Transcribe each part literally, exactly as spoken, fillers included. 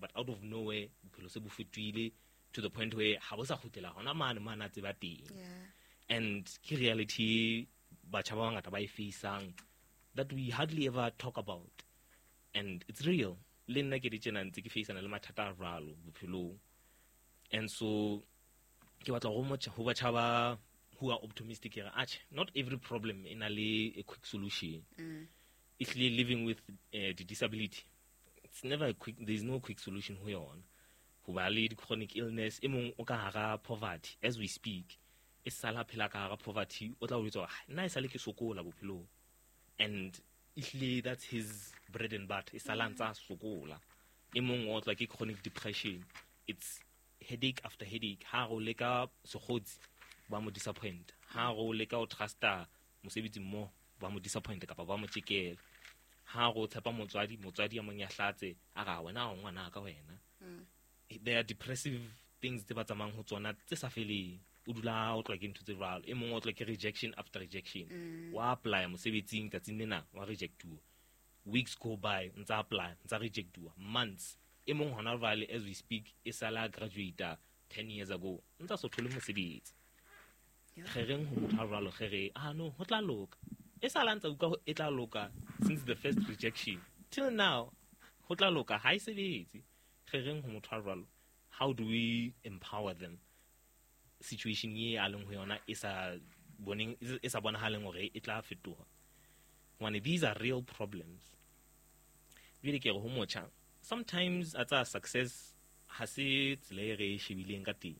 but out of nowhere bophelo se bo fetoile to the point where ha bo sa khutela hona mane mana tse ba teng. And ke reality batjha ba bangata ba e faceang that we hardly ever talk about, and it's real. Le nna ke ditjena ntse ke faceana le mathata a ralo bophelong, and so ke batla go motho ho batjha ba who are optimistic here. Not every problem in a, a quick solution. Mm. If you're living with uh, the disability, it's never a quick. There's no quick solution here on. Who are lead chronic illness, emong okahara poverty as we speak. It's sala pelakara poverty. Ota ulizo na isale ke sokola bopilo, and if that's his bread and butter. It's salanza sokola. Emong what like chronic depression. It's headache after headache. Ha go leka sokhotsi. Ba mo disappoint ha go leka o trusta mosebetsi mo ba mo disappoint kapa ba mo tshekela ha go tshepa motswadi motswadi ya monya hlatse a ga wena o ngwana ka wena. There are depressive things tse ba tsamang ho tsona tse sa feleng o dula o tla ke ntho tse ralo e mongwe o tla ke rejection after rejection. Mm. Wa apply mosebetsing ka tsinena wa rejectuwa, weeks go by ntsa apply ntsa rejectuwa, months e mongwe hona vale as we speak e sala graduate ten years ago ntsa so thole mosebetsi. Kgereng ho motho a ralo kgere ah no ho tla loka e sala ntsa uka e tla loka since the first rejection till now ho tla loka ha e sebetse. Kgereng ho motho a ralo, how do we empower them? Situation ye a leng ho yona e sa boning e sa bonahaleng hore e tla fetoha. One, these are real problems. Really ke ho motjha sometimes at a success ha se tsele re shebileng ka teng.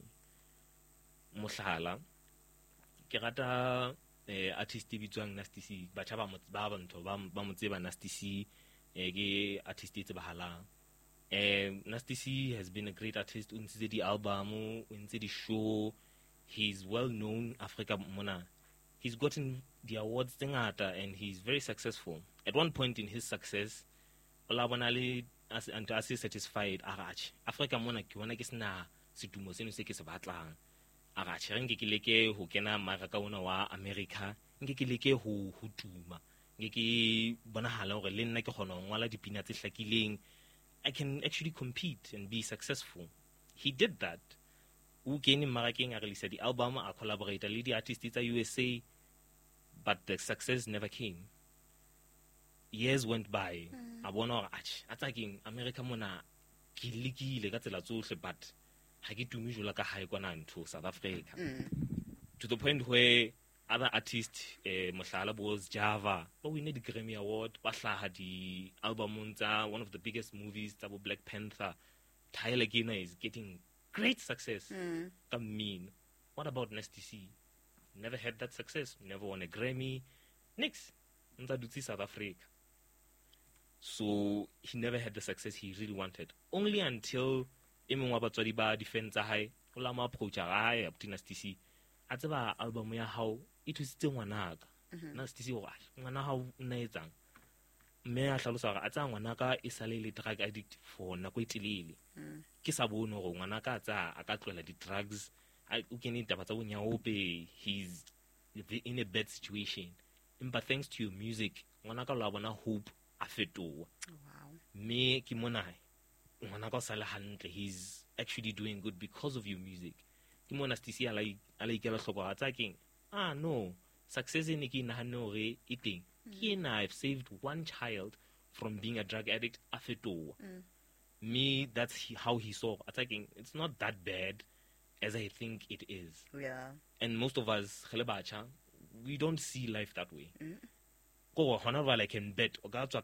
Mohlala ke rata eh, artist bitswang Nasty C, batjha ba ba bantho ba ba mo tseba Nasty C eh, ke artist tse bahalang. eh, Nasty C has been a great artist o ntse di album o ntse di show. He's well known Africa mona. He's gotten the awards ngata and he's very successful. At one point in his success ola bona le as and as satisfied arach Africa mona ke bona ke sna setumo seno se ke se batlang. Aga tshirenge ke leke ho kena maraka ona wa America, nke ke leke ho ho tuma, nke ke bonahala hore le nna ke kgona ho ngwala dipina tse hlakileng. I can actually compete and be successful. He did that. O kene marakeng a release di album, a collaborate le di artists tsa U S A, but the success never came. Years went by. Mm. A bona hore ach atsaking America mona ke lekile ka tsela tsohle, but to South Africa. Mm. To the point where other artists, uh, Mashala was Java, but we need the Grammy Award. Basla had the album, one of the biggest movies, double Black Panther. Tyler Gina is getting great success. Mm. I mean, what about Nasty C? Never had that success, never won a Grammy. Next, South Africa. So he never had the success he really wanted. Only until emong wa batswadi ba defense hai o la ma approach a hai up to Nasty C a tseba album ya hao e thusitse ngwanaka. Nasty C wa ngwana hao nna etsang mme a hlalosa ga a tsa ngwanaka e sale le drug addict for nako e telele. Ke sa bone go ngwanaka tsa a ka tloela di drugs o kene taba tsa bonya ope. He's in a bad situation, but thanks to your music ngwanaka la bona hope a fetoa. Wow. Me ke mona he's actually doing good because of your music. Ah no, success in eating. I've saved one child from being a drug addict. Mm. Me, that's how he saw attacking. It's not that bad as I think it is. Yeah. And most of us, we don't see life that way. Mm. I can bet.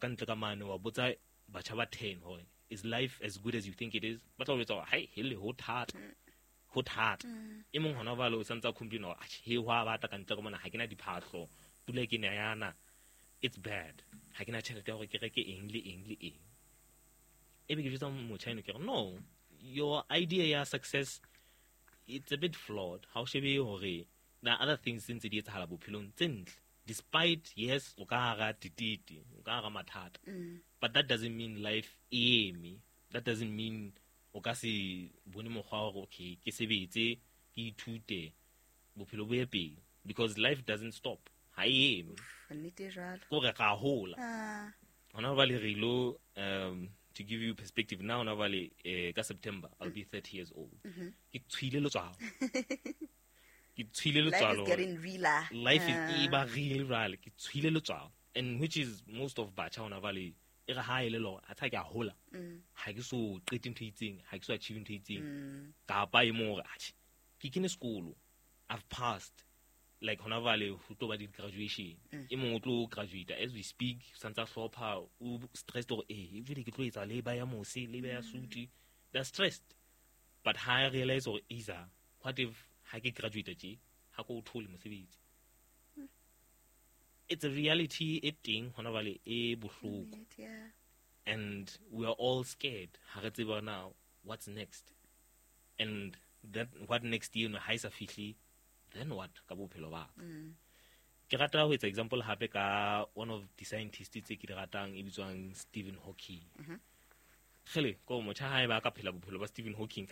Is life as good as you think it is? But always, oh, hey, hele hot heart, hot heart. Emong hona valo santsa kumpino. He wa bata kanta komana hakina di patlo. Tule kinayana. It's bad. Hakina chelete hore ke reke eng le eng le eng. Ebe ke jisa mo China ke no. Your idea ya success, it's a bit flawed. How should be hore? There are other things since it is halabo pilon tsentle. Despite yes, ukara tititi, ukara mathata. But that doesn't mean life e me. That doesn't mean okasi bone mokgwa hore okay, ke sebetse, ke ithute, bophelo bo ye pele, because life doesn't stop. Ha e me. Nnete jalo. Go re ga hola. Ah. Hona ba le rilo um to give you perspective, now Navali, uh, ka September, I'll be thirty years old. Mm-hmm. Life is getting realer. Life uh. is eba real real. And which is most of Bacha Navali. E ga ha ile lo a tsa ke a hola ha ke so qete ntho itseng ha ke so achieve ntho itseng ka ba e mo ga ke kene sekolo, I've passed, like hona vale ho to ba di graduation e mong o tlo graduate as we speak, santsa hlopa o stressed or eh even ke tlo etsa labor ya mose labor ya suti, they're stressed. But ha I realize or isa what if ha ke graduate tje ha ko thole mosebetsi. It's a reality, a thing, a yeah. And we are all scared. Now, what's next? And that what next year, then what? Mm. With example, one of the scientists, Stephen Hawking. Stephen Hawking,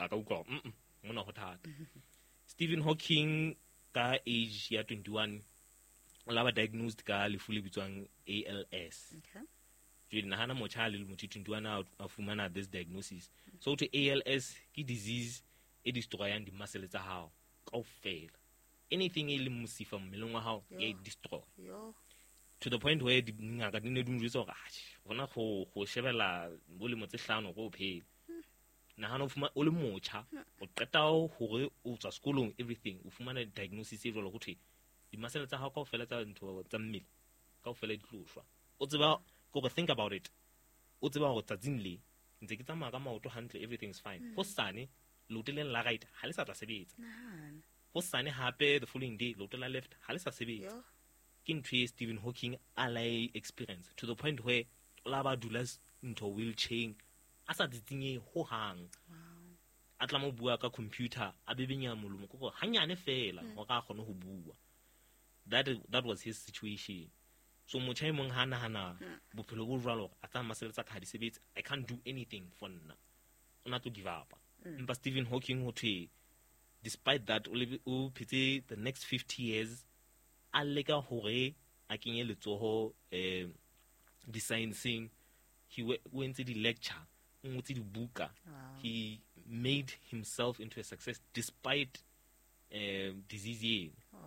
Stephen Hawking, age twenty-one. Laba diagnosed ka le fully bitswang A L S. Okay. Jwe nahana mo cha le mo twenty-one a fumana this diagnosis. So to A L S ke disease e destroyang di muscles tsa hao kaofela. Anything e le mosifa mmeleng wa hao e destroy. Yo. To the point where di ngaka di ne di njwetsa ga bona go go shebela bo le motse hlano go phela. Nahana o fuma o le mocha o qeta hore o tswa sekolong everything o fumana diagnosis e jwalo go thwe di muscles tsa hao kaofela tsa ntho tsa mmele kaofela di tloshwa. O tseba go think about it, o tseba go tsatsing le ntse ke tsamaya ka maoto hantle, everything is fine. Go sane loteleng la right ha le sa tla sebetsa. Go sane hape the following day lotela left ha le sa sebetsa. Ke ntwe Stephen Hawking a la experience to the point where la ba dula into wheelchair a sa ditsinye ho hang. A tla mo bua ka computer a bebenya molomo go hanyane fela go ka gone ho bua. That that was his situation. So mocha mong hana hana bophelo bo jwalo a tsa masele tsa ka di sebetsa, I can't do anything for nna. Ona to give up. Mm. But Stephen Hawking ho thwe despite that o phetse the next fifty years a leka hore a kenye letsoho eh di sciencing, he went to the lecture, ngotse di buka. He made himself into a success despite uh, disease. Wow.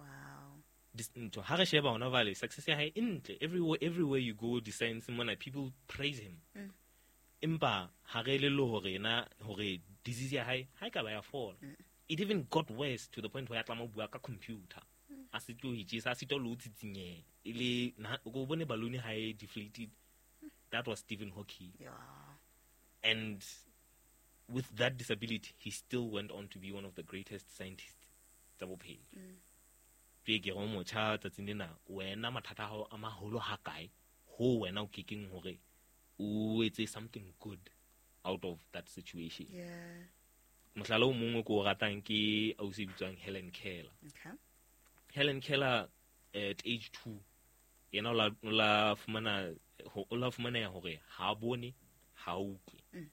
To ha re sheba ona vale success ya hae intle, everywhere everywhere you go the science mona people praise him. Mm. Empa ha re le lo hore na hore disease ya hae ha ka ba ya fall. Mm. It even got worse to the point where atla mo bua ka computer. Mm. A se to hitse a se to lo tsitsinye ile na go bone balloon hae deflated. Mm. That was Stephen Hawking. Yeah. And with that disability he still went on to be one of the greatest scientists tsa bophelo. Mm. Ke go mo cha tsatsing lena wena mathata a a maholo ha kae ho wena o kekeng hore o etse something good out of that situation. Yeah. Mohlala o mongwe ko ratang ke au se bitswang Helen Keller. Okay. Helen Keller at age two yena la la fumana ho la fumana ya hore ha bone ha utlwe. Mm.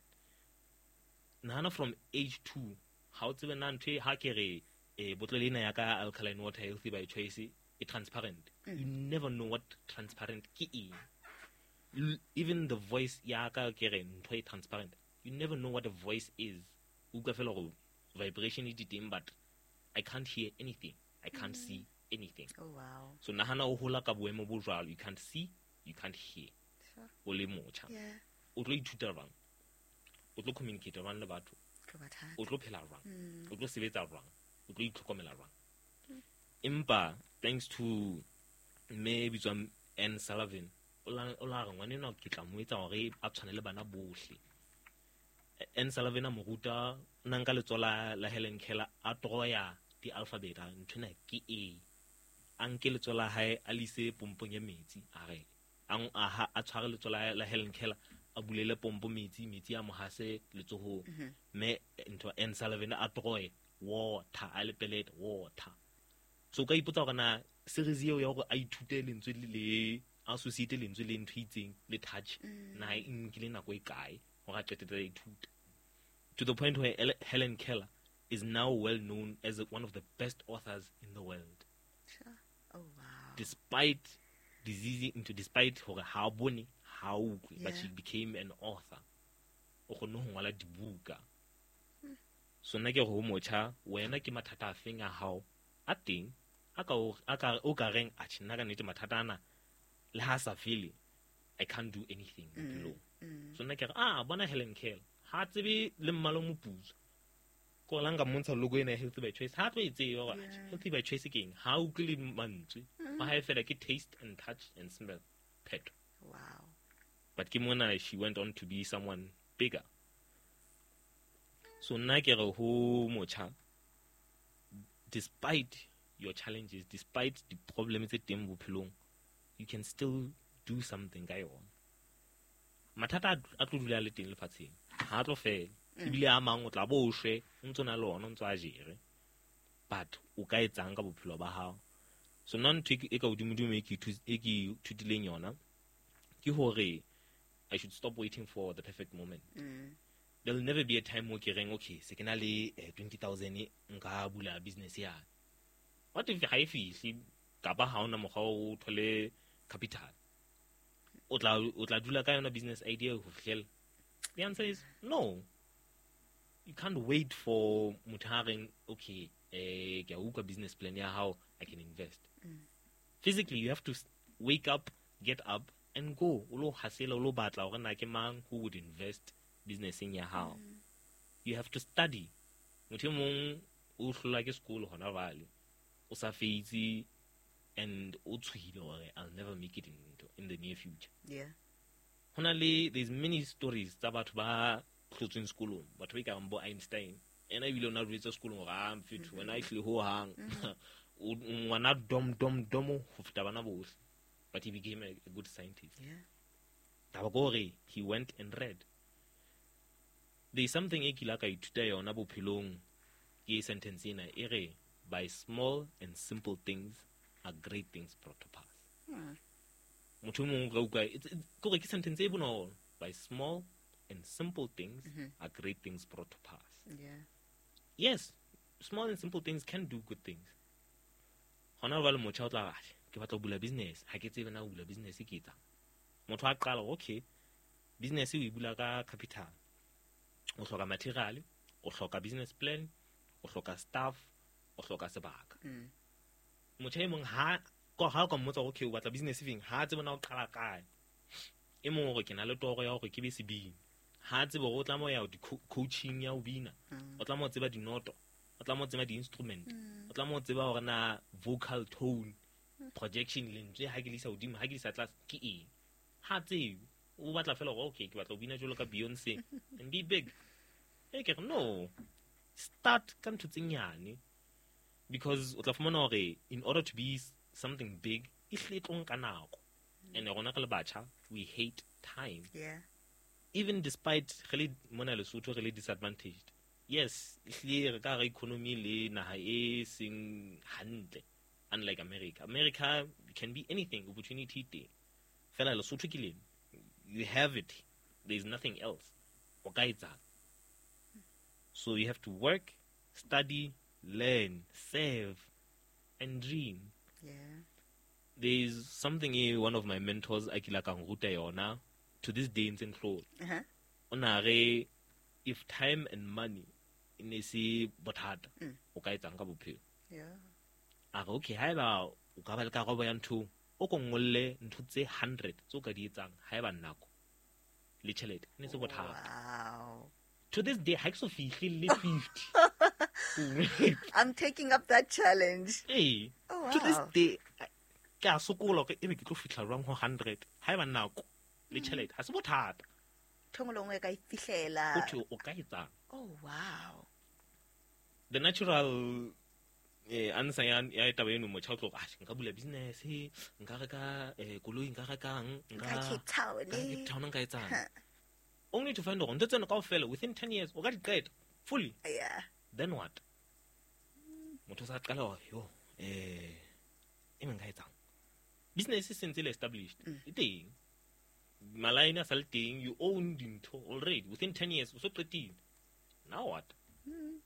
Nana from age two ha o tsebe na ntwe ha ke re eh botlolena ya ka alkaline water healthy by choice e transparent. Mm. You never know what transparent ke eng. Even the voice ya ka ke re ntwe transparent, you never know what a voice is. U ka fela go vibration it dim, but I can't hear anything, I can't mm. see anything. Oh wow. So nahana o hola ka boemo bo jwalo, you can't see, you can't hear. Sure. O le mocha. Yeah. O tlo ithuta rang, o tlo communicate rang le batho, o tlo phela rang, o tlo sebetsa rang, o tlo itlhokomela rang. Empa thanks to maybe some Anne Sullivan o la o la ngwane no ke tla mo etsa hore a tshwanele bana bohle. Anne Sullivan a mo ruta nang ka letsola la Helen Keller a troya di alphabet a ntshena ke A. Anke letsola hae a lise pompong ya metsi a re ang a a tshware letsola la Helen Keller a bulele pompo metsi metsi a mo hase letsoho. Me into Anne Sullivan a troya water a le pellet water. So ka ipotsa kana series eo ya go a ithute lentswe le associate lentswe le ntwitseng le touch na inkile nako e kae go ga qetela ithuta, to the point where Helen Keller is now well known as one of the best authors in the world. Sure. Oh wow. Despite disease into despite how boni how but she became an author. o kgonne ho ngola dibuka. So nna ke go motjha wena ke mathata a feng a hao a teng a ka a ka o ka reng a tshina ka nete mathata ana le ha sa fele I can't do anything below. So nna ke re ah bona Helen Keller ha tsebe le mmalo moputso ko langa montsha logo ena healthy by choice ha tlo etse yo healthy by choice ke eng ha o tle mantswe ba ha fela ke taste and touch and smell pet. Wow. But ke mona she went on to be someone bigger. So nna ke re ho motjha despite your challenges, despite the problems tse teng bophelong, you can still do something ka yona. Mathata a tlo dula le teng lefatsheng ha tlo fela ebile a mang o tla bo shwe o ntse na le ona o ntse a jere, but o ka etsang ka bophelo ba hao. So nna ntho e ka hodimo-dimo e ke thutileng yona ke hore I should stop waiting for the perfect moment. Mm. There'll never be a time where you're okay, se ke na le twenty thousand nka bula business ya. What if ha e fihle kapa ha ona mokgwa o thole capital? O tla o tla dula ka yona business idea ho fihlela. The answer is no. You can't wait for mutharing okay, eh ke a utlwa business plan ya how I can invest. Mm. Physically you have to wake up, get up and go. O lo hasela o lo batla hore na ke mang who would invest business in your house. Mm. You have to study. Motho mong o hlola ke school hona vale. O sa fetsi and o tshwile hore I'll never make it in in the near future. Yeah. Hona le there's many stories tsa batho ba tlotseng sekolong, batho ba ka mbo Einstein. Ena bile ona rutsa sekolong ga am fit when I feel ho hang. O ngwana dom dom dom ho feta bana bohle. But he became a, a good scientist. Yeah. Tabagore, he went and read. There's something e kila ka ithuta yona bophelong ke sentence ena e re by small and simple things are great things brought to pass. Hmm. Motho mong ga uka it's gore ke sentence e bonolo by small and simple things Mm-hmm. are great things brought to pass. Yeah. Yes, small and simple things can do good things. Hona ba le motho o tla ga ke batla bula business ha ke tsebe na bula business ke tsa. Motho a qala okay business e bula ka capital. O hloka material, o hloka business plan, o hloka staff, o hloka sebaka. Mm. Motho e mong ha ko ha ka mmotsa okay o batla business efeng ha tsebe na o qala kae. E mong gore ke na le toro ya hore ke be sebini. Ha tsebe go tla mo ya di coaching ya o bina. Mm. O tla mo tseba di noto, o tla mo tseba di instrument, Mm. o tla mo tseba hore na vocal tone, projection lentswe ha ke lisa hodimo ha ke lisa tlase ke eng. Ha tsebe o batla fela gore okay ke batla o bina jolo ka Beyonce and be big. E ke no. Start ka ntho tse nyane because o tla fumana hore in order to be something big e hle tlong ka nako. And rona ka le batjha we hate time. Yeah. Even despite really mona Lesotho really disadvantaged. Yes, hle ka re economy le naha e sing hantle unlike America. America can be anything, opportunity te. Fela Lesotho ke leng. You have it. There is nothing else. O ka etsa. So you have to work, study, learn, save, and dream. Yeah. There's something in one of my mentors, Akila Kanguta Yona, to this day in Saint-Claude. Uh-huh. Onare, if time and money in a sea but hard, Mm. okay, thank you. Yeah. Ah, okay, how about Ukabal Karabayan too? Okongole ntutse hundred, so Kaditan, Haiban Nako. Literally, and it's what hard. Wow. To this day, hikes of fifty. I'm taking up that challenge. Hey, Oh, wow. to this day, ka sokola ke ebe ke tlo fitla rang one hundred. Ha eba nako le tšhelete ha se bothata. Thongolongwe ka ifihlela. Otho o ka etsa. Oh, wow. The natural eh answer ya ya taba eno mo tšha tlo ga nka bula business nka reka eh koloi nka rekang Ka nka Cape Town. ka eh? Cape Town nka etsa. Huh. Only to find out ntse tsena kaofela within ten years o ka di qeta fully. Yeah. Then what? Motho sa qala ho yo eh e meng ka etsa. Business is since established. Mm. It is. Malaina salting, you own it already. Within ten years, so pretty. Now what? Mm.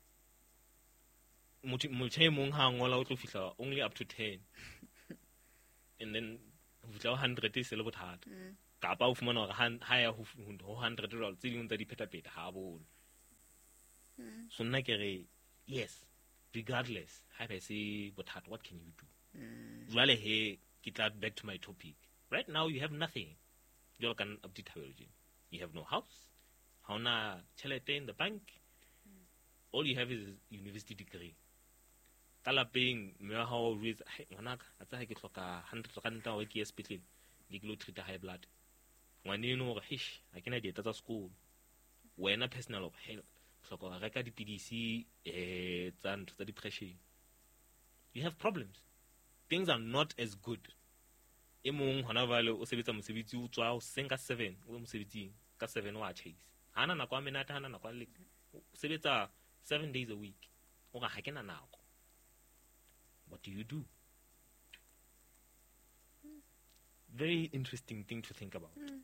Mulche mong hang all out of only up to ten. And then without hundred is a little bit hard. Mm. kapa o fumana hore han- ha ya ho f- ho one hundred dollars tse ding tsa di phetapeta ha bone. Mm. So nna ke re yes, regardless ha ba se bothata, what can you do? Mm. Jwale he ke tla back to my topic. Right now you have nothing. You can update You have no house. Ha ona tjhelete in the bank. All you have is a university degree. Ka lapeng mme wa hao o jwetsa, "Hai ngwanaka, a tsa ha ke hloka one hundred rand wa ke ye sepetlele, di kilo treat high blood." Ngwaneno hore hish, ha kena dieta tsa school. Wena personal of health, hloka ho reka dipidisi eh tsa ntho tsa depression. You have problems. Things are not as good. E mong hona vale o sebetsa mosebetsi o tswa o senka seven o mosebetsing ka seven wa chase. Hana nako a menata, hana nako a le o sebetsa seven days a week. O ga ha kena nako. What do you do? Very interesting thing to think about. Mm.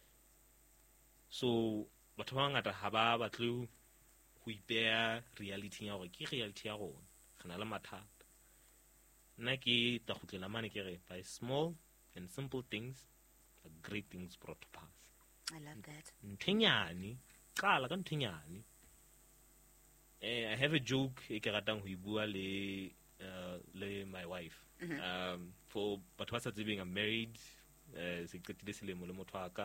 So batho ba ngata ha ba batle ho ipea reality ya hore ke reality ya rona. Re na le mathata. Nna ke tla kgutlela mane ke re by small and simple things are great things brought to pass. I love that. Nthenyane, qala ka nthenyane. Eh I have a joke e ke ratang ho e bua le uh, le my wife. Mhm. Um for batho ba sa tsebeng, I'm married. Eh se qetile selemo le motho wa ka.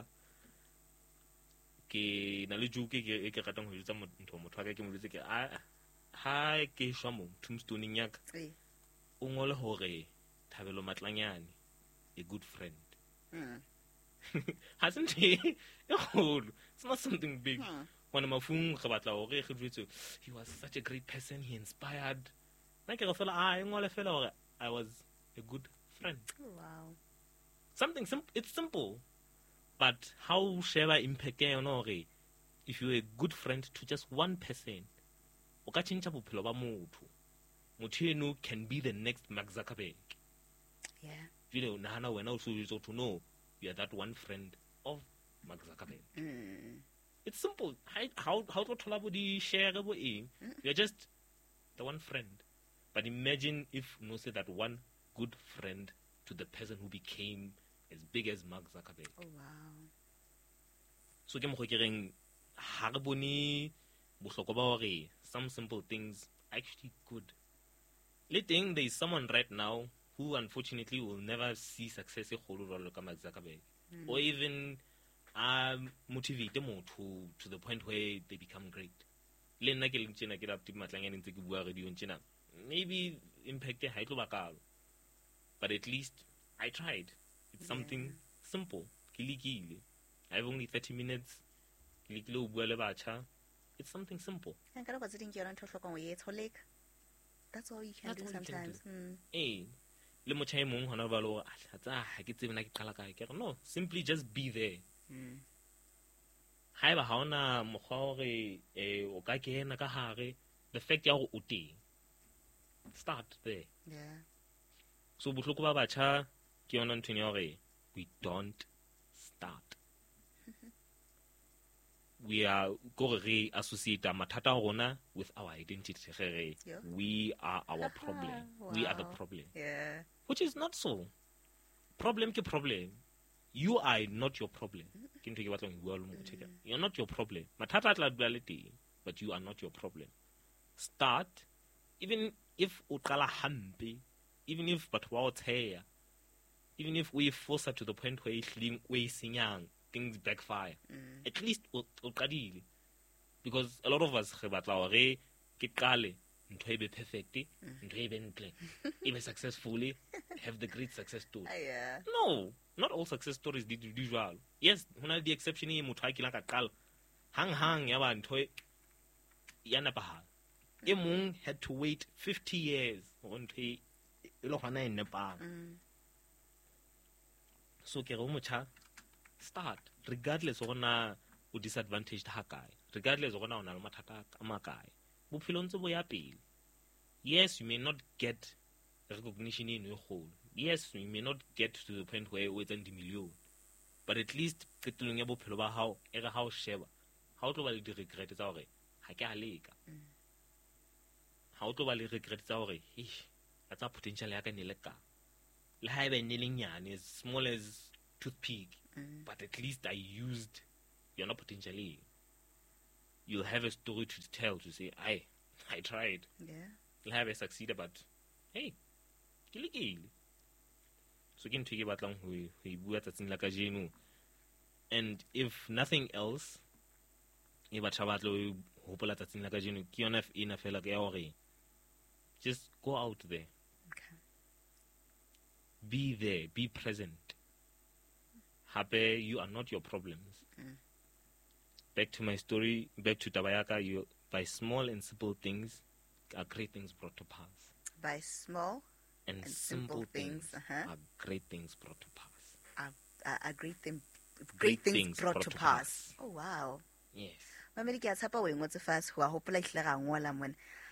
Ke na le joke e ke ratang ho e etsa motho motho wa ka ke mo jwetse ke a ha ke shwa mo tombstone ya ka. Eh. O ngole hore Thabelo Matlanyane, a good friend. Mm. Hasn't he? It's not something big. Hmm. When mafung re batla hore re jwetse, he was such a great person, he inspired. Nna ke re fela a ngole fela hore I was a good friend. Wow. Something simple. It's simple. But how sheba impact ya yona hore if you're a good friend to just one person, o ka tjhentjha bophelo ba motho. Motho eno can be the next Mark Zuckerberg. Yeah. You know, nahana wena o so jwetsa to know you are that one friend of Mark Zuckerberg. Mm. It's simple. How how how to thola bo di share bo eng? You're just the one friend. But imagine if you know say that one good friend to the person who became as big as Mark Zuckerberg. Oh wow. So ke mo go ke reng ha re bone bohlokwa ba hore some simple things are actually good. Le teng there is someone right now who unfortunately will never see success e kgolo jwalo ka Mark Zuckerberg. Mm. Or even um, motivate motho to the point where they become great. Le nna ke le tjena ke lapti matlanyane ntse ke bua radio tjena. Maybe impact e ha e tlo ba kalo. But at least I tried. It's something Yeah. simple. Ke lekile. I have only thirty minutes. Ke lekile ho bua le batjha. It's something simple. And kind of what's it in your own talk on it's holic. That's all you can That's do all you can sometimes. Mm. Eh, le motjha e mong hona valo a tsa ha ke tsebe na ke qala kae. Ke re no, simply just be there. Mm. Haeba ha ona mokgwa hore eh o ka kena ka hare, the fact ya hore o teng. Start there. Yeah. So bohloko ba batjha ke yona ntho ya hore we don't start. We are go re associate mathata a rona with our identity. Re Yeah. we are our problem. We are the Wow. problem. Yeah. Which is not so. Problem ke problem. You are not your problem. Ke ntho ke batla ho bua le motho ke. You're not your problem. Mathata a tla dula le teng, but you are not your problem. Start, even if o qala hampe, even if batho ba o tsheya, even if we force her to the point where ehleng o e senyang, things backfire. Mm. At least o o qadile. Because a lot of us re batla hore ke qale ntho e be perfect, ntho e be ntle, e be successfully, have the great success story. Ah, yeah. No, not all success stories di di jwalo. Yes, hona le di exception e motho a kila ka qala hang hang ya ba ntho e ya nepahala. E mong had to wait fifty years hore ntho e e lo hona e nepang. Mm. So ke re o motjha start regardless of na o disadvantaged ha kae, regardless of na o na le mathata a makae. Bophelo ntse bo ya pele. Yes, you may not get recognition in your whole. Yes, you may not get to the point where o etsa di million. But at least qetellong ya bophelo ba hao e re ha o sheba ha o tlo ba le di regret tsa hore ha ke a leka. Ha o tlo ba le regret tsa hore ish a tsa potential ya ka ne le ka. Le ha ebe ne le nyane as small as toothpick. Mm. but at least I used, you're not potentially, you'll have a story to tell to say, I, I tried. Yeah. You'll have a succeeded, but hey, kili kili. So ke ntho e ke batlang ho e- ho e bua tsatsing la kajeno. And if nothing else, e batho ba batla ho hopola tsatsing la kajeno ke yona ena fela ke ya hore just go out there. Okay. Be there, be present. Happy, you are not your problems. Mm. Back to my story, back to Tabayaka, you by small and simple things are great things brought to pass. By small And, and simple, simple things, things, uh-huh. are great things brought to pass. are, are, are great, thing, Great great things, things brought, brought to to pass. pass. Oh, wow. Yes. Mamedi ke a tshepa o engotse fast ho a hopola ehlile ga ngola mona.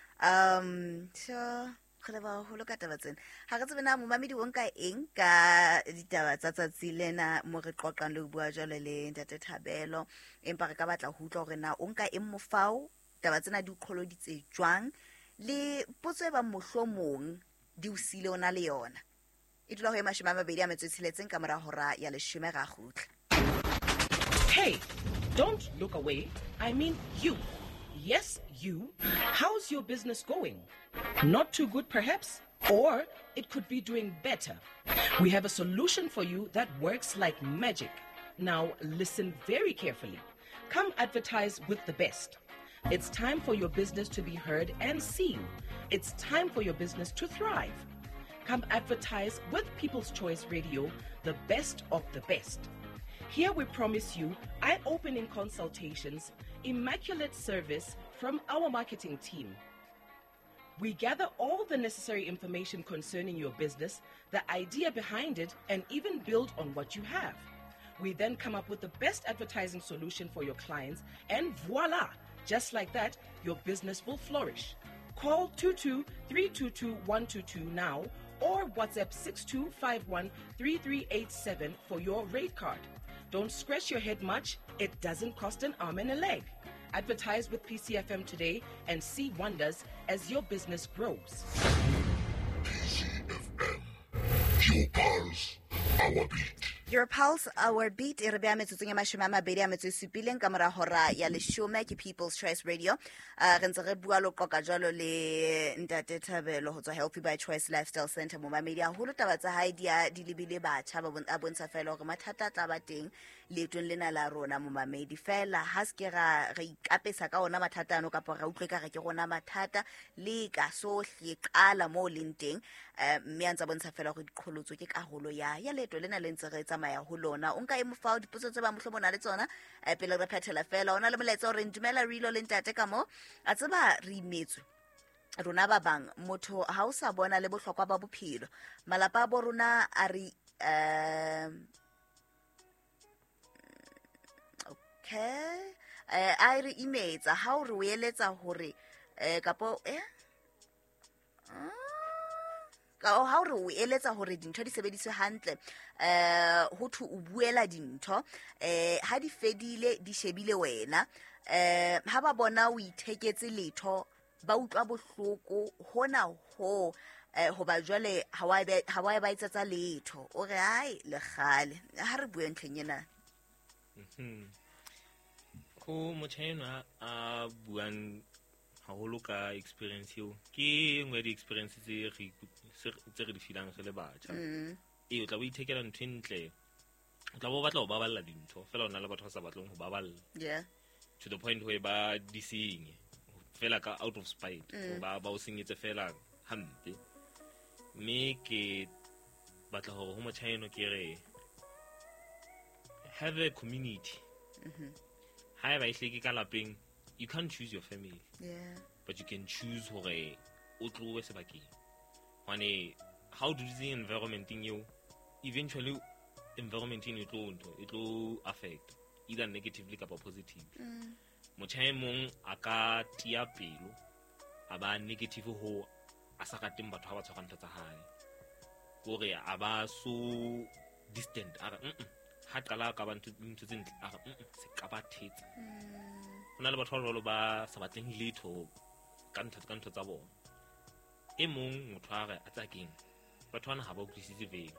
Um so khole ba ho loka taba tsena. Ha re tsebe na mo mamedi o nka eng ka ditaba tsa tsatsi lena mo re qoqang le ho bua jalo le Ntate Thabelo, empa re ka batla ho utlwa hore na o nka eng mofao taba tsena di kgoloditse jwang le potso e ba mohlomong di o sile ona le yona. E dula ho ema shema mabedi a metso e tsheletseng ka mora hora ya leshome ra khutla. Hey, don't look away. I mean you. Yes, you. How's your business going? Not too good, perhaps? Or it could be doing better. We have a solution for you that works like magic. Now, listen very carefully. Come advertise with the best. It's time for your business to be heard and seen. It's time for your business to thrive. Come advertise with People's Choice Radio, the best of the best. Here we promise you eye-opening consultations, immaculate service from our marketing team. We gather all the necessary information concerning your business, the idea behind it, and even build on what you have. We then come up with the best advertising solution for your clients, and voila, just like that, your business will flourish. Call two two three two two one two two now or WhatsApp six two five one three three eight seven for your rate card. Don't scratch your head much. It doesn't cost an arm and a leg. Advertise with P C F M today and see wonders as your business grows. P C F M, your pulse, our beat. Your pulse, our beat. E re bea metsotsong e mashome a mabedi a metso e supileng ka mora hora ya leshome ke People's Choice Radio. Uh, re ntse re bua lo qoqa jwalo le Ntate Thabelo ho tswa Healthy by Choice Lifestyle Center mo mamedi a holo taba tsa hae di a di lebile batjha ba bon a bontsha fela hore mathata tla ba teng leetong lena la rona mo mamedi fela ha se ke ra re ikapesa ka ona mathata ano kapa ra utlwe ka re ke rona mathata le ka sohle qala mo leng teng. Mme a ntse bontsha fela hore diqholotso ke karolo ya ya leeto lena le ntse re tsamaya ho lona. O nka e mofao dipotso tse ba mohlomong le tsona pele re phethela fela ona le molaetsa hore ndumela re ilo le Ntate ka mo a tseba re imetswe rona ba bang motho ha o sa bona le bohlokwa ba bophelo malapa a bo rona a re um okay eh a re imetsa ha o re o eletsa hore eh kapo eh ka o ha o re o eletsa hore dintho di sebediswe hantle eh ho thu o buela dintho eh ha di fedile di shebile wena eh ha ba bona o itheketse letho ba utlwa bohloko hona ho eh ho ba jwale ha wa ha wa ba itsetsa letho o re hai le khale ha re bua ntlheng ena Mhm. Ko motšhaena a buang haholo ka experience eo ke ngwe di experience tse re tse re di filang re le batjha e o tla bo ithekela ntho e ntle o tla bo batla ho baballa dintho fela ona le batho ba sa batleng ho baballa yeah to the point where ba di senye fela ka out of spite ba ba o senyetse fela hampe mme ke batla hore ho motšhaeno ke re have a community. Mhm. Ha ba ihle ke ka lapeng, you can't choose your family, yeah but you can choose hore o tlowe sebakeng. Hwane how do the environment in you eventually environment in you tlo it tlo affect either negatively or positive. Motho e mong a ka tia pelo a ba negative ho a sa rateng batho ha ba tshwara ntho tsa hae. Gore a ba so distant a re ha qala ka ba ntho tse ntle a re se ka ba thetsa. Hona le batho ba jwalo ba sa batleng letho ka ntho ka ntho tsa bona. E mong motho a re a tsa keng batho bana ha ba utlwisise vele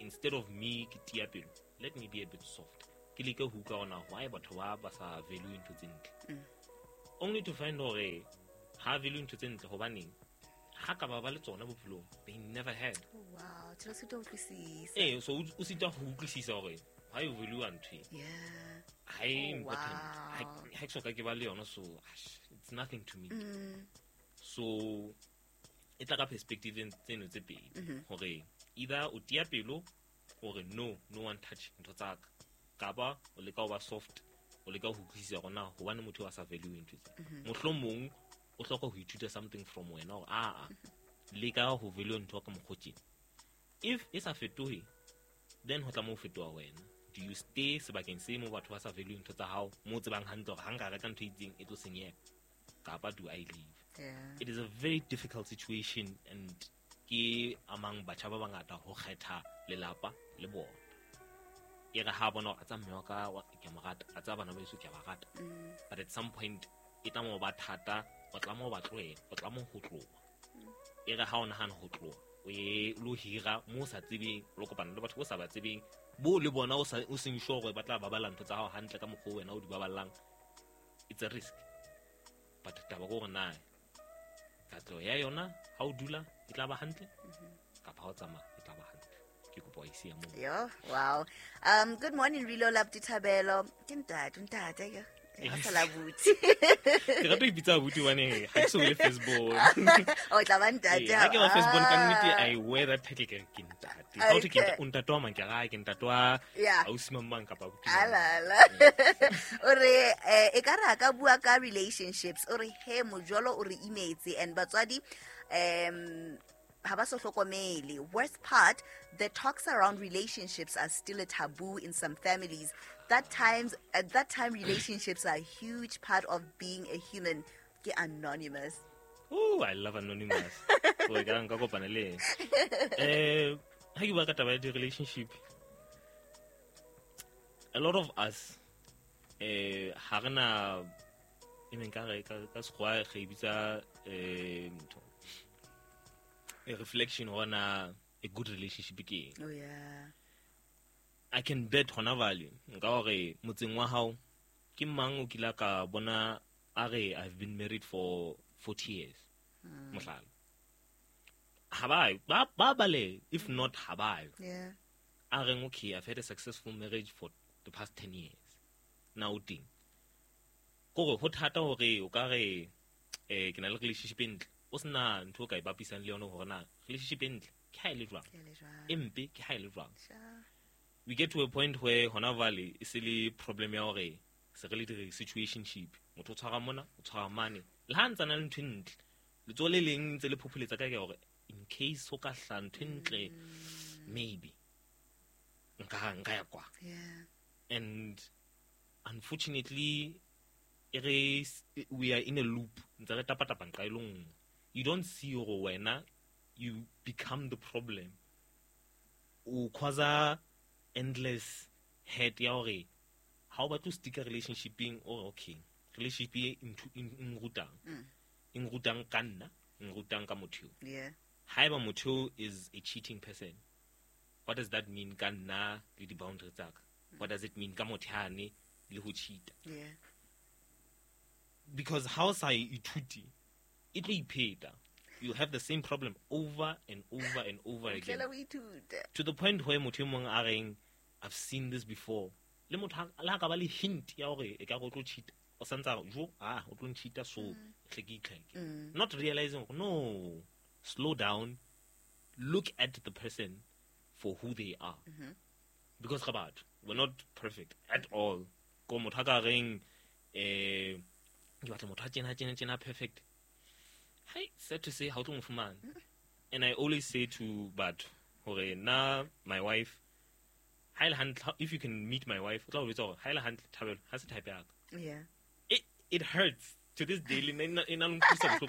instead of me ke tia pelo, let me be a bit soft. Ke leke ho utlwa ona why batho ba ba sa value into tse ntle. Only to find hore ha value into tse ntle hobane ha ka ba ba le tsona bophelong they never had. Oh, wow, tla se to utlwisisa. Eh, so o sita ho utlwisisa hore ha you value ntwe. Yeah. Hi important. Ha ha so ka ke ba le yona, so it's nothing to me. Mm. So e tla ka perspective tseno tse pedi hore either o tia pelo hore no no one touch ntho tsa ka kaba o leka ho ba soft o leka ho utlwisisa gona hobane motho wa sa value into tse mohlomong o hloka ho ithuta something from wena or a a leka ho value ntho ka mokgotsi. If e sa fetohe then ho tla mo fetoha wena. Do you stay sebakeng se mo batho ba sa value ntho tsa hao mo tsebang hantle hore hanga reka ntho itseng e tlo senyeha kapa do I leave? Yeah. It is a very difficult situation and ke amang batjha ba bangata ho kgetha lelapa le bona. E re ha bona a tsa mme wa ka wa ke mo rata a tsa bana ba isu ke ba rata. But at some point e tla mo ba thata o tla mo ba tloela o tla mo ho tloa. E re ha ona hana ho tloa o ye lo hira mo sa tsebeng lo kopana le batho bo sa ba tsebeng bo le bona o sa o seng sure gore ba tla ba bala ntho tsa hao hantle ka mokgwa wena o di baballang. It's a risk. But taba go rena katlo ya yona ha o dula e tla ba hantle kapa ha o tsama e tla ba hantle. Ke kopa isi ya mo. Yo, wow. Um, good morning, Rilo Laptitabelo. Tinta, tinta, yo. Hasala buti. Ke rata ibitsa buti wane ha so le Facebook. Oh, tla ba ntate. Ha ke wa Facebook ka nnete I wear that title ke ke ntate. Ha o ke ntate wa mang ke ga ke ntate wa au simamang kapa buti. Alala. Ore e ka ra ka bua ka relationships ore he mojolo ore imetse and batswadi um Worst part, the talks around relationships are still a taboo in some families. That times at that time relationships are a huge part of being a human. Get anonymous. Oh, I love anonymous. Oh, ga nka kopana le. Eh, ha ke bua ka taba ya relationship. A lot of us eh ha rena e men ka re ka sekgoa ge bitsa eh a reflection on a, a good relationship again. Oh yeah. I can bet hona vale nka hore motseng wa hao ke mang o kila ka bona are I've been married for forty years. Mohlala. Habai ba ba bale if not habai. Yeah. Are okay, I've had a successful marriage for the past ten years. Now ding. Go ho thata hore o ka re eh ke na le relationship in o sna ntho ka ipapisang le yona hore na relationship entle ke ha ile jwang empe ke ha ile jwang. We get to a point where hona valley is really problem ya hore se re le dire situationship motho tshwara mona o tshwara mane le ha ntsa na le ntho ntle le tsole leng tse le populetsa ka ke hore in case ho ka hla ntho ntle maybe nka nka ya kwa. Yeah. And unfortunately we are in a loop ntse re tapa tapa nqa ilong. You don't see hore wena you become the problem. O cause endless head ya hore how about to stick a relationship being oh okay relationship into in rutang in rutang kanna in rutang ka motho. Yeah. Haeba motho is a cheating person, what does that mean kanna le di boundaries tsaka? What does it mean ka mothane le ho cheat? Yeah. Because how sa ituti it will pay. You have the same problem over and over and over again. To the point where motho mong a reng I've seen this before. Le motho la ka ba le hint ya hore e ka go tlo cheat. O santsa jo ah o tlo cheat so tleki tleki. Not realizing no, slow down. Look at the person for who they are. Mm-hmm. Because kabat, we're not perfect at all. Ko motho ka reng eh ke batla motho a tsena tsena tsena perfect. Hi, sad to say how to move man. And I always say to but hore na my wife if you can meet my wife yeah, it it hurts to this day in in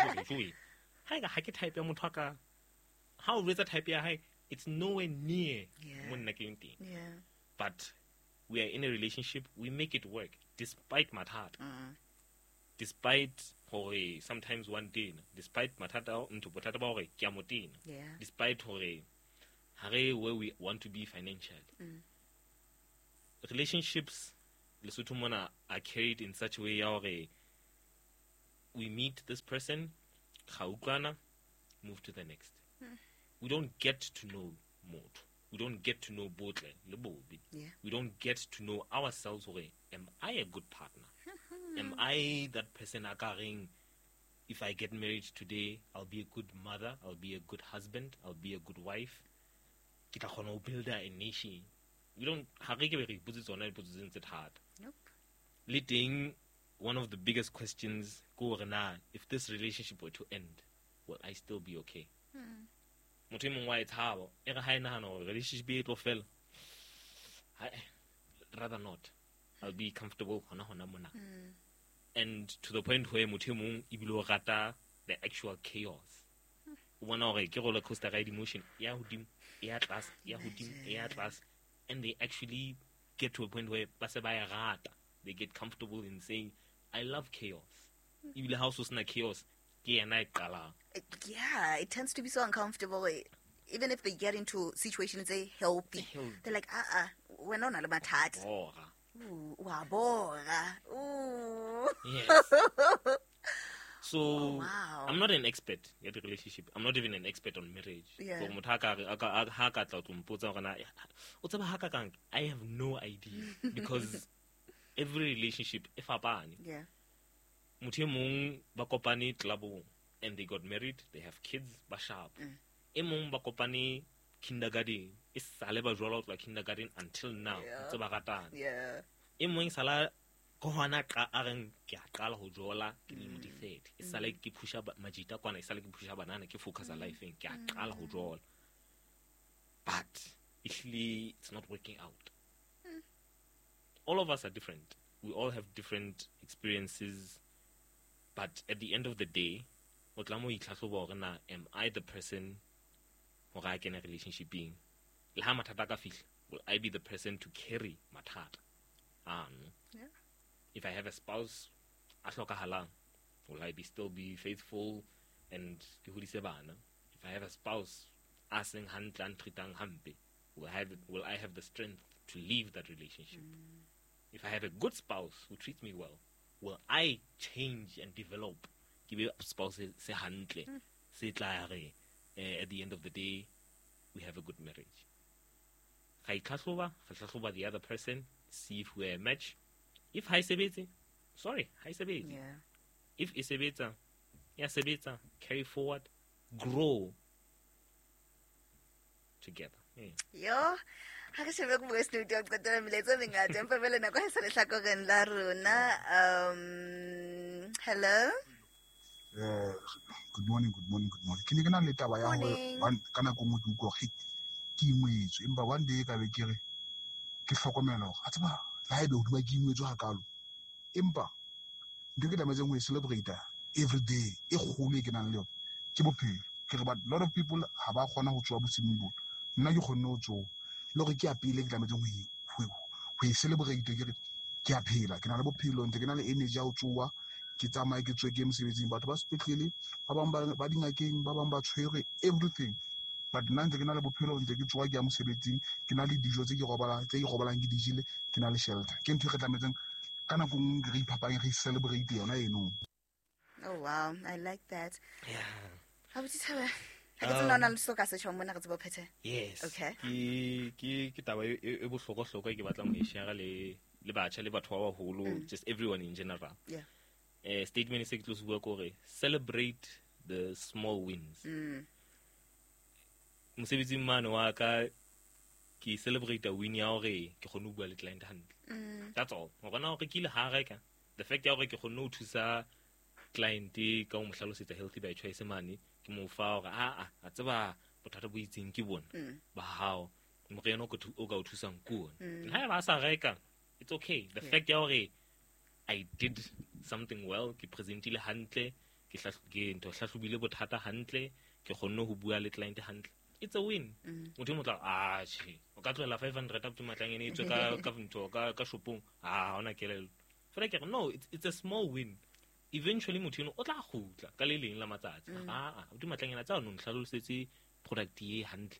how is that type high it's nowhere near yeah. But we are in a relationship, we make it work despite mathata. Mm. Despite hore sometimes one day despite mathata into potata ba hore ke a motina yeah, despite hore hare where we want to be financially. Mm. Relationships lesotho mona are carried in such a way ya hore we meet this person, ga utlwana, move to the next. Mm. We don't get to know motho. We don't get to know botle le bobi. Yeah. We don't get to know ourselves hore am I a good partner? Am I that person a ka reng if I get married today, I'll be a good mother, I'll be a good husband, I'll be a good wife. Ke tla kgona ho build a nation. We don't ha re ke be re ipotse tsona dipotso tse thata. Nope. Le teng, one of the biggest questions go hore na if this relationship were to end, will I still be okay? Mm. Motho e mong wa e tshaba e re ha e nahana hore relationship e tlo fela. Hai, rather not. I'll be comfortable hona hona mona. Mm. And to the point where motho e mong e bile o rata the actual chaos. O bona hore ke roller coaster ride emotion ya hodimo ya tlase ya hodimo ya tlase, and they actually get to a point where ba se ba ya rata. They get comfortable in saying I love chaos. Ebile ha o so sena chaos ke yena e qalang. It- yeah, it tends to be so uncomfortable. eh, Even if they get into situations they healthy, Healthy. they're like, ah, uh-uh, we're not le mathata. Bora. Ooh, wa bora. Ooh. Yes. So Oh, wow. I'm not an expert at the relationship. I'm not even an expert on marriage. Yeah. So motho ha ka re- a ka- a- ha ka tla ho mpotsa hore na o tseba ha ka kang, I have no idea because every relationship e fapane. Yeah. Motho e mong ba kopane clubong and they got married, they have kids, ba sharp. Mm. E mong ba kopane kindergarten, e sale ba jwala ho tloha kindergarten until now. Yeah. Ntse ba ratana. Yeah. E mong sala ko hona ka a reng ke a qala ho jola ke le di thirty e sale ke pusha ba- majita kwana e sale ke pusha banana ke focus on life ke a qala ho jola, but actually it's not working out. All of us are different. We all have different experiences, but at the end of the day o tla mo itlhatlhoba hore na am I the person hore I can a relationship being le ha mathata ka fihla, will I be the person to carry mathata? Ah no. Yeah. If I have a spouse a hlokahalang, will I be still be faithful and ke hodise bana? If I have a spouse a seng hantle a ntreatang hampe, will I have will I have the strength to leave that relationship? If I have a good spouse who treats me well, will I change and develop? Ke be spouse se- se hantle se tla re eh, at the end of the day we have a good marriage. Ga itlhatlhoba, ga tlhatlhoba the other person, see if we're a match. If ha e sebetse, sorry, ha e sebetse. Yeah. If e sebetsa, ya sebetsa, carry forward, grow together. Yeah. Yo, ha ke shebe ko mo studio ke qetela meletso e mengata empa vele nako ha e sa le hlakoreng la rona. Um, hello. Uh, good morning, good morning, good morning. Ke ne ke na le taba ya hore Morning. one- ka nako nngwe ke utlwa hore ke imetswe empa one day ka be ke re ke hlokomela hore a tseba le haebe hodima ke imetswe hakalo empa ntho e ke tlametseng ho e celebrata every day e kgolo e ke nang le yone ke bophelo. Ke re but a lot of people ha ba kgona ho tsoha bosimong bona, nna ke kgonne ho tsoha le hore ke ya pele ke tlametseng ho e- ho e- ho e celebrate ke re ke a phela, ke na le bophelo, ntse ke na le energy ya ho tsoha ke tsamaye ke tswe ke mosebetsing. Batho ba sepetlele ba bang ba- ba dingakeng ba bang ba tshwere everything, but nna ntse ke na le bophelo, ntse ke tsoha ke ya mosebetsing, ke na le dijo tse ke robalang tse ke robalang ke di jele, ke na le shelter. Ke ntho e re tlametseng ka nako nngwe re iphapang re celebrate yona eno. Oh wow, I like that. Yeah. Ha botse thabe. Ha ke tsena ona le soka se tshwang mona re tsebo phethe. Yes. Okay. Ke ke ke taba e e bohlokwa hlokwa ke batlang ho e share le le batjha le batho ba baholo, just everyone in general. Yeah. Eh statement se ke tlo se bua ko re celebrate the small wins. Mm. Mosebetsing mane wa ka ke celebrate a win ya hore ke kgone ho bua le client hantle. Mm. That's all. Ho bona hore ke ile ha reka. The fact ya hore ke kgone ho thusa client ka ho mo hlalosetsa healthy by choice mane ke mo fa hore a a a tseba bothata bo itseng ke bona Mm. ba hao moreno go o ka o thusang kuona Mm. ha ba sa reka it's okay. The Yeah. fact ya hore I did something well, ke presentile hantle, ke hlah- ke ntho hlahlobile bothata hantle, ke kgonne ho bua le client hantle, it's a win. Mm. Motho e motla ah she o ka tlohela five hundred up to matlang ene etswe ka ka ntho ka ka shopong ah hona kelelo fela ke re no, it's, it's a small win. Eventually motho eno o tla khutla ka le leng la matsatsi ah ah o di matlang ena tsa no nhlalosetse product ye hantle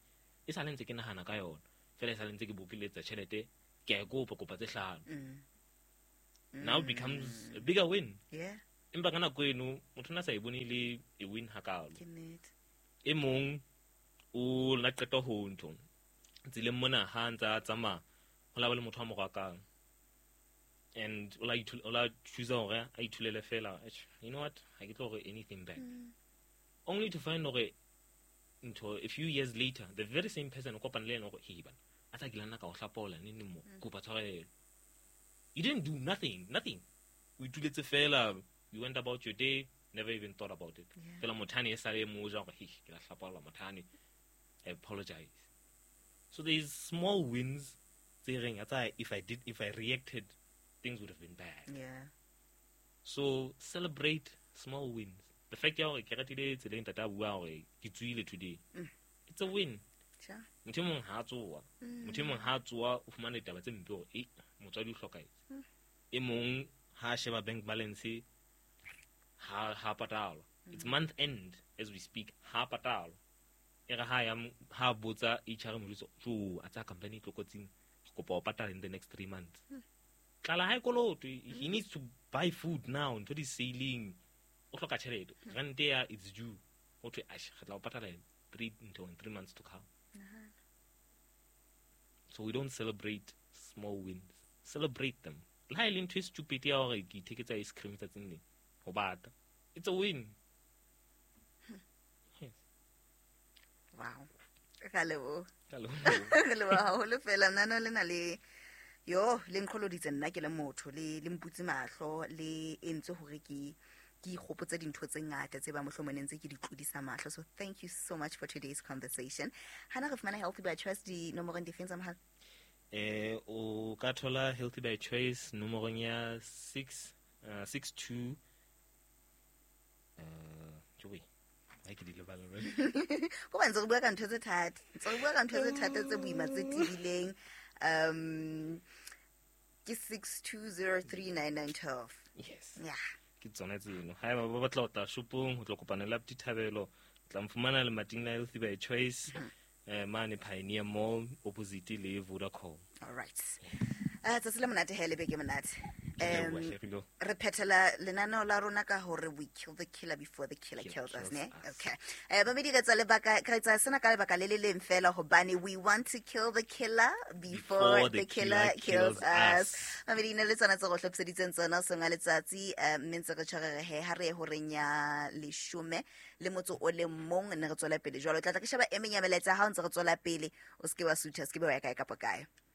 e sa le ntse ke nagana ka yona fela e sa le ntse ke bokeletsa tšhelete ke a kopa kopa tse hlano now it becomes a bigger win yeah empa ka nako eno motho na sa e bone le e win hakalo ke nnete e mong o la qeta ho ntho tsileng mona ha ntsa tsama ho la ba le motho wa mogwakang and o la ithul o la choose hore a ithulele fela you know what ha ke tlo go anything back only to find hore into a few years later the very same person o kopana le ena go hiba a tsa gilana ka o hlapola nne mo kopa tshwarelo you didn't do nothing nothing we tuletse fela you went about your day never even thought about it fela mothane e sale mo ja go hi ke la hlapola mothane I apologize so there is small wins saying if I did if I reacted things would have been bad yeah so celebrate small wins the fact ya gore ke ratile tseleng tata bua gore ke tsuile today it's a win sure motho mong ha tsoa motho mong ha tsoa o fumana ditaba tse mpe gore e motswadi o hlokaetse e mong ha sheba bank balance ha ha patalo it's month end as we speak ha patalo e ga ha ya ha botsa H R mo tso a tsa company tlokotsing go pa patala in the next three months tlala ha ekoloto he needs to buy food now ntho di sailing o hloka tšhelete rente ya it's due o twe ash ga tla patala three into three months to come so we don't celebrate small wins celebrate them la ile ntho stupid ya gore ke tiketsa ice cream tsa tsene go bata it's a win wow hello hello hello ha le fela nana le na le yo le nkgoloditse nna ke le motho le le mputse mahlo le entse hore ke ke gopotsa dintho tse ngata tse ba mohlomonentse ke di tlodisa mahlo so thank you so much for today's conversation hana re fumana Healthy by Choice di nomoro defense amha eh o ka thola Healthy by Choice nomorong ya six six two uh joy I ke di lebala re go ba ntse re bua ka ntho tse thata ntse re bua ka ntho tse thata tse boima tse tibileng um ke six two zero three nine nine one two yes yeah ke tsona tseno ha ba batla go tla shopong go tla kopana le Dithabelo tla mfumana le mating la Healthy by Choice eh mane Pioneer Mall opposite le Vodacom all right uh tsa sele monate hele be ke monate um um re phethela lenaneo la rona ka hore we kill the killer before the killer Killer kills us kills ne us. okay eh ba me di ka tsa lebaka ka tsa sena ka lebaka le le leng fela hobane we want to kill the killer before, Before the, the killer, killer kills, kills us us. ba me di ne le tsana tse go hlopseditseng tsona songa letsatsi um mentse re tshware he ha re ho renya leshome le motso o le mong ne re tswela pele jwalo tla tla ke sheba emeng ya meletsa ha o ntse re tswela pele o ske wa sutha ske ba ya kae ka pokae